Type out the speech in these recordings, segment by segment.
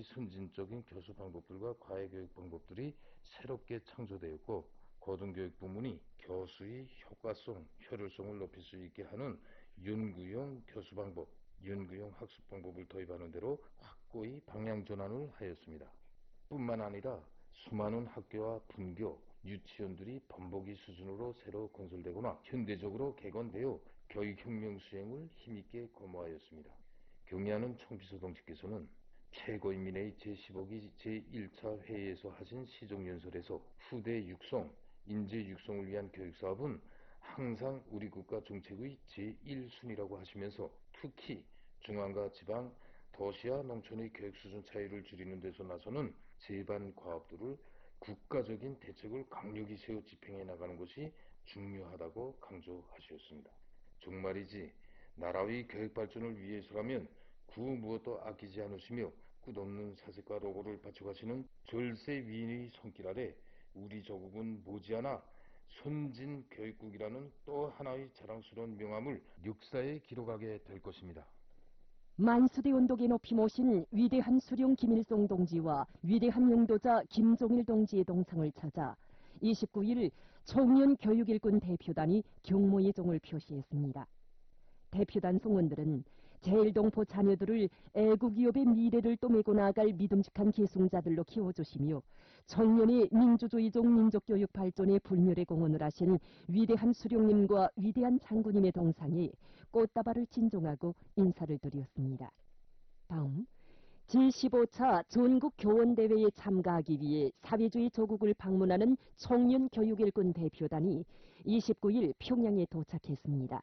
선진적인 교수 방법들과 과외교육 방법들이 새롭게 창조되었고, 고등교육 부문이 교수의 효과성, 효율성을 높일 수 있게 하는 연구용 교수 방법, 연구용 학습 방법을 도입하는 대로 확고히 방향 전환을 하였습니다. 뿐만 아니라 수많은 학교와 분교, 유치원들이 번복이 수준으로 새로 건설되거나 현대적으로 개건되어 교육혁명 수행을 힘있게 고무하였습니다. 경의하는 총비서동지께서는 최고인민회의 제15기 제1차 회의에서 하신 시정연설에서 후대 육성, 인재 육성을 위한 교육사업은 항상 우리 국가 정책의 제1순위라고 하시면서 특히 중앙과 지방, 도시와 농촌의 교육 수준 차이를 줄이는 데서 나서는 제반 과업들을 국가적인 대책을 강력히 세워 집행해 나가는 것이 중요하다고 강조하셨습니다. 정말이지 나라의 교육 발전을 위해서라면 그 무엇도 아끼지 않으시며 끝없는 사색과 노고를 바쳐가시는 절세 위인의 손길 아래 우리 조국은 머지않아 선진 교육국이라는 또 하나의 자랑스러운 명함을 역사에 기록하게 될 것입니다. 만수대 언덕에 높이 모신 위대한 수령 김일성 동지와 위대한 용도자 김종일 동지의 동상을 찾아 29일 청년 교육일꾼 대표단이 경모의 종을 표시했습니다. 대표단 송원들은 제1동포 자녀들을 애국기업의 미래를 또 메고 나아갈 믿음직한 계승자들로 키워주시며 청년의 민주주의적 민족교육 발전에 불멸의 공헌을 하신 위대한 수령님과 위대한 장군님의 동상에 꽃다발을 진종하고 인사를 드렸습니다. 다음 제15차 전국교원대회에 참가하기 위해 사회주의 조국을 방문하는 청년교육일꾼 대표단이 29일 평양에 도착했습니다.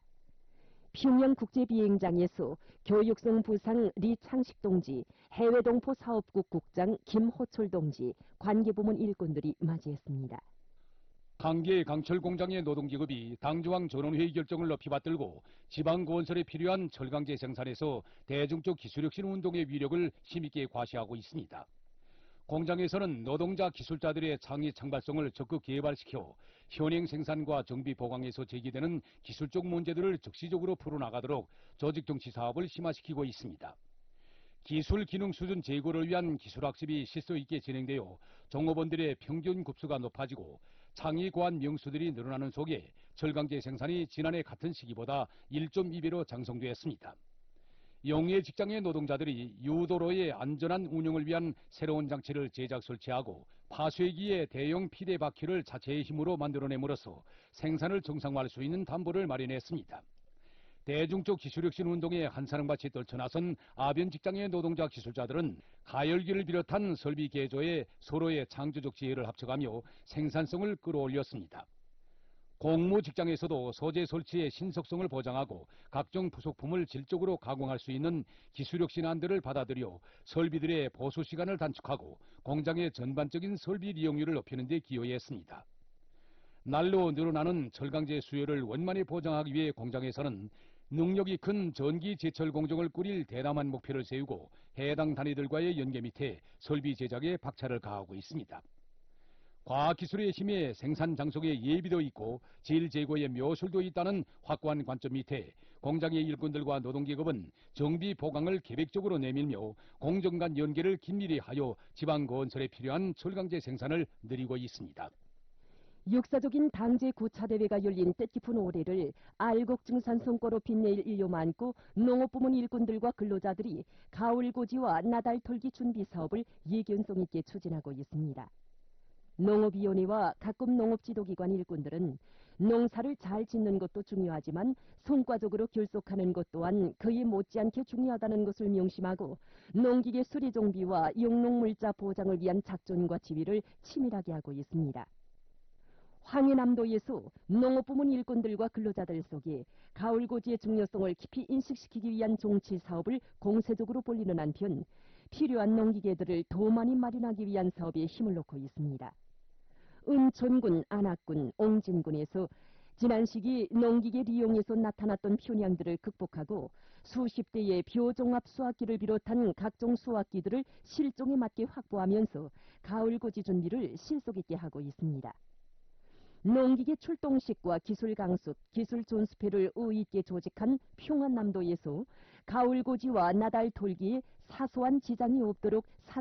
평양국제비행장에서 교육성 부상 리창식 동지, 해외동포 사업국 국장 김호철 동지, 관계부문 일꾼들이 맞이했습니다. 강계 강철 공장의 노동기급이 당조항 전원회의 결정을 높이 받들고 지방건설에 필요한 철강제 생산에서 대중적 기술혁신 운동의 위력을 힘있게 과시하고 있습니다. 공장에서는 노동자 기술자들의 창의 창발성을 적극 개발시켜 현행 생산과 정비 보강에서 제기되는 기술적 문제들을 적시적으로 풀어나가도록 조직정치 사업을 심화시키고 있습니다. 기술 기능 수준 제고를 위한 기술학습이 실효 있게 진행되어 종업원들의 평균 급수가 높아지고 창의 고한 명수들이 늘어나는 속에 철강제 생산이 지난해 같은 시기보다 1.2배로 장성되었습니다. 용해 직장의 노동자들이 유도로의 안전한 운영을 위한 새로운 장치를 제작 설치하고 파쇄기의 대형 피대 바퀴를 자체의 힘으로 만들어냄으로써 생산을 정상화할 수 있는 담보를 마련했습니다. 대중적 기술혁신 운동에 한사람같이 떨쳐나선 아변 직장의 노동자 기술자들은 가열기를 비롯한 설비 개조에 서로의 창조적 지혜를 합쳐가며 생산성을 끌어올렸습니다. 공무 직장에서도 소재 설치의 신속성을 보장하고 각종 부속품을 질적으로 가공할 수 있는 기술혁신안들을 받아들여 설비들의 보수 시간을 단축하고 공장의 전반적인 설비 이용률을 높이는 데 기여했습니다. 날로 늘어나는 철강제 수요를 원만히 보장하기 위해 공장에서는 능력이 큰 전기 제철 공정을 꾸릴 대담한 목표를 세우고 해당 단위들과의 연계 밑에 설비 제작에 박차를 가하고 있습니다. 과학기술의 힘에 생산 장속의 예비도 있고 질 제고의 묘술도 있다는 확고한 관점 밑에 공장의 일꾼들과 노동기업은 정비 보강을 계획적으로 내밀며 공정 간 연계를 긴밀히 하여 지방 건설에 필요한 철강제 생산을 늘리고 있습니다. 역사적인 당제 9차 대회가 열린 뜻깊은 올해를 알곡증산 성과로 빛낼 인류 많고 농업부문 일꾼들과 근로자들이 가을고지와 나달 털기 준비 사업을 예견성 있게 추진하고 있습니다. 농업위원회와 각급 농업지도기관 일꾼들은 농사를 잘 짓는 것도 중요하지만 성과적으로 결속하는 것 또한 그에 못지않게 중요하다는 것을 명심하고 농기계 수리정비와 영농물자 보장을 위한 작전과 지휘를 치밀하게 하고 있습니다. 황해남도에서 농업부문 일꾼들과 근로자들 속에 가을고지의 중요성을 깊이 인식시키기 위한 정치 사업을 공세적으로 벌리는 한편 필요한 농기계들을 더 많이 마련하기 위한 사업에 힘을 놓고 있습니다. 은천군, 안악군, 옹진군에서 지난 시기 농기계 리용에서 나타났던 편향들을 극복하고 수십 대의 벼종합 수확기를 비롯한 각종 수확기들을 실종에 맞게 확보하면서 가을고지 준비를 실속 있게 하고 있습니다. 농기계 출동식과 기술 강습, 기술 존습회를 의의 있게 조직한 평안남도에서 가을고지와 나달 돌기에 사소한 지장이 없도록